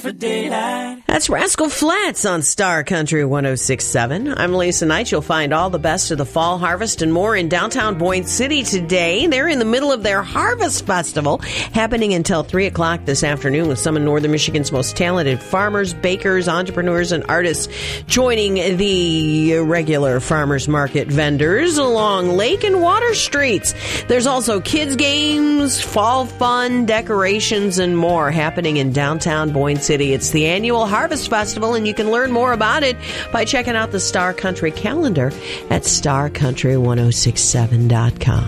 for daylight. That's Rascal Flatts on Star Country 106.7. I'm Lisa Knight. You'll find all the best of the fall harvest and more in downtown Boyne City today. They're in the middle of their Harvest Festival, happening until 3 o'clock this afternoon, with some of Northern Michigan's most talented farmers, bakers, entrepreneurs, and artists joining the regular farmers market vendors along Lake and Water Streets. There's also kids' games, fall fun, decorations, and more happening in downtown Boyne City. It's the annual Harvest Festival, and you can learn more about it by checking out the Star Country calendar at starcountry1067.com.